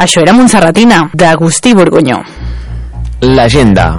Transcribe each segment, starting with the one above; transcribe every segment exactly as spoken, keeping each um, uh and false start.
Això era Montserratina, d'Agustí Borgunyó. L'agenda.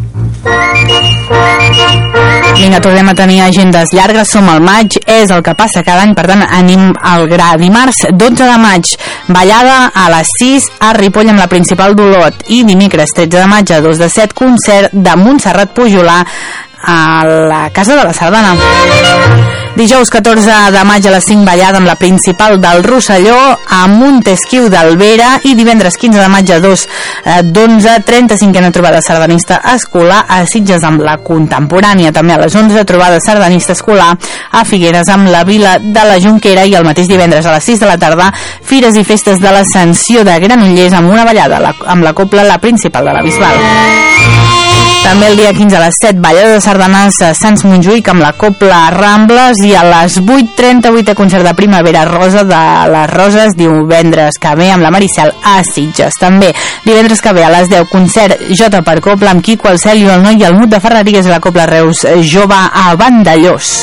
Vinga, tornem a tenir agendes llargues, som al maig, és el que passa cada any, per tant, anem al gra. Dimarts, dotze de maig, ballada a les sis a Ripoll amb la Principal d'Olot, i dimecres, tretze de maig, a dos de set, concert de Montserrat Pujolà a la Casa de la Sardana. Dijous catorze de maig a les cinc, ballada amb la Principal del Rosselló a Montesquiu d'Albera, i divendres quinze de maig a dos d'onze, trenta-cinquena trobada sardanista escolar a Sitges amb la Contemporània. També a les onze, trobada sardanista escolar a Figueres amb la Vila de la Jonquera, i el mateix divendres a les sis de la tarda, Fires i Festes de l'Ascensió de Granollers amb una ballada amb la cobla La Principal de la Bisbal. També el dia quinze a les set, ballada de sardanes a Sants Montjuïc amb la cobla Rambles, i a les vuit trenta-vuit concert de Primavera Rosa de les Roses, divendres que ve amb la Maricel a Sitges. També divendres que ve a les deu, concert J per Cobla amb Quico, el Celio, el Noi i el Mut de Ferreries i la cobla Reus Jove a Vandellós.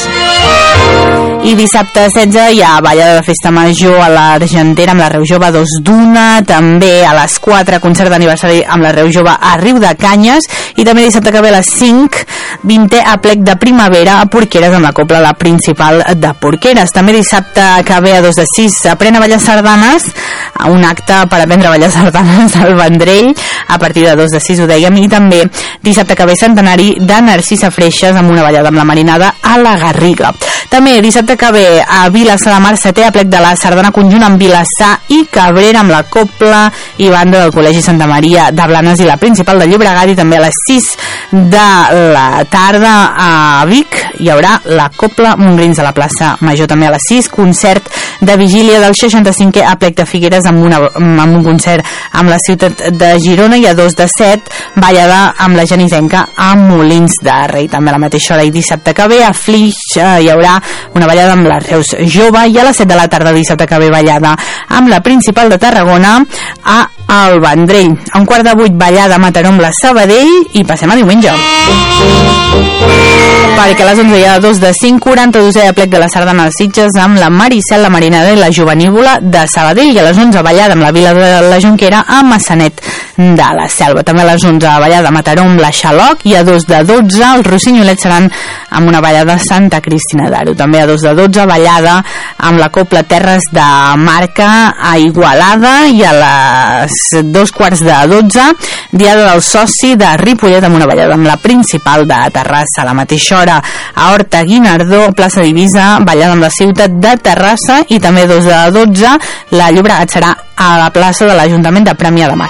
I dissabte setze hi ha ballada de festa major a l'Argentera amb la Reus Jove a dos d'una, també a les quatre concert d'aniversari amb la Reus Jove a Riu de Canyes, i també dissabte que ve a les cinc, vintè aplec de Primavera a Porqueres amb la cobla La Principal de Porqueres. També dissabte que ve a dos de sis, aprèn a ballar sardanes, a un acte per aprendre a ballar sardanes al Vendrell a partir de dos de sis, ho dèiem, i també dissabte que ve centenari de Narcisa Freixas amb una ballada amb la Marinada a la Garriga. També dissabte que ve a Vilassar de Mar, setè aplec de la sardana conjunt amb Vilassar i Cabrera amb la cobla i banda del Col·legi Santa Maria de Blanes i la Principal de Llobregat, i també a les sis de la tarda a Vic hi haurà la cobla Montgrins de la plaça Major. També a les sis, concert de vigília del seixanta-cinquè aplec de Figueres amb, una, amb un concert amb la ciutat de Girona, i a dos de set, ballada amb la Genisenca a Molins de Rei. També a la mateixa hora i dissabte que ve a Flix eh, hi haurà una ballada amb la Reus Jove, i a les set de la tarda dissabte que ve ballada amb la Principal de Tarragona a el Vendrell. A un quart de vuit, ballada a Mataró amb la Sabadell, i passem a diumenge, perquè a les onze hi ha dos de cinc, quaranta-dosè aplec de la sardana de Sitges amb la Maricel, la Marinada i la Jovenívola de Sabadell, i a les onze ballada amb la Vila de la Jonquera a Massanet de la Selva. També a les onze ballada a Mataró amb la Xaloc, i a dos de dotze els Rossinyolet seran amb una ballada Santa Cristina d'Aro. També a dos de dotze ballada amb la cobla Terres de Marca a Igualada, i a les dos quarts de dotze diada del soci de Ripollet amb una ballada amb la Principal de Terrassa. A la mateixa hora a Horta Guinardó, plaça Divisa, ballada amb la ciutat de Terrassa, i també dos de dotze la Llobregat serà a la plaça de l'Ajuntament de Premià de Mar.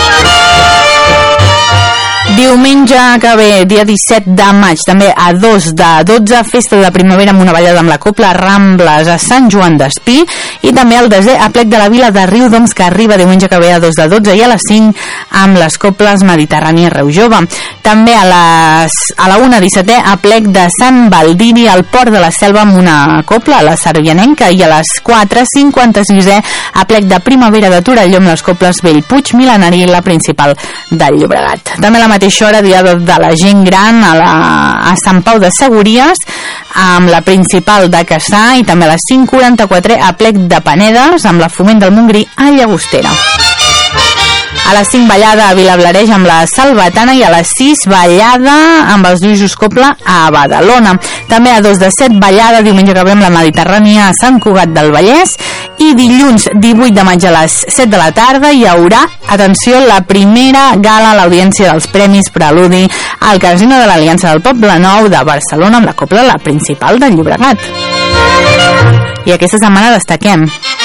Diumenge que ve, dia disset de maig, també a dos de dotze, festa de primavera amb una ballada amb la cobla Rambles a Sant Joan d'Espí, i també el desè aplec de la Vila de Riudoms, que arriba diumenge que ve a dos de dotze, i a les cinc amb les cobles Mediterrània Reus Jove. També a, les, a la una, dissetè aplec de Sant Baldiri al Port de la Selva amb una cobla, la Sarrianenca, i a les quatre, cinquanta-sisè aplec de primavera de Torelló amb les cobles Bellpuig, Milenari i la Principal del Llobregat. També a la mateixa hora, diada de la gent gran a, la, a Sant Pau de Segúries amb la Principal de Cassà, i també a les cinc quaranta-quatre aplec de Panedes amb la Foment del Montgrí a Llagostera. A les cinc ballada a Vilablareix amb la Salvatana, i a les sis ballada amb els Lluïsos Cobla a Badalona. També a dos de set ballada diumenge que ve amb la Mediterrània a Sant Cugat del Vallès, i dilluns divuit de maig a les set de la tarda hi haurà, atenció, la primera gala a l'audiència dels Premis Preludi al Casino de l'Aliança del Poblenou de Barcelona amb la cobla La Principal del Llobregat. I aquesta setmana destaquem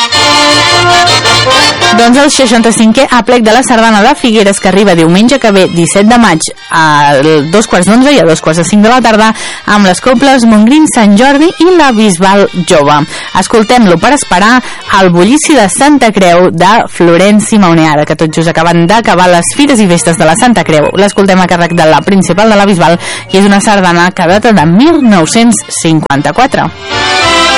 doncs el seixanta-cinquè aplec de la sardana de Figueres, que arriba diumenge que ve, disset de maig, a dos quarts d'onze i a dos quarts de cinc de la tarda, amb les cobles Montgrins, Sant Jordi i la Bisbal Jove. Escoltem-lo per esperar el bullici de Santa Creu de Florenci Mauneada, que tot just acaben d'acabar les Fires i Festes de la Santa Creu. L'escoltem a càrrec de la Principal de la Bisbal, i és una sardana que data de mil nou-cents cinquanta-quatre.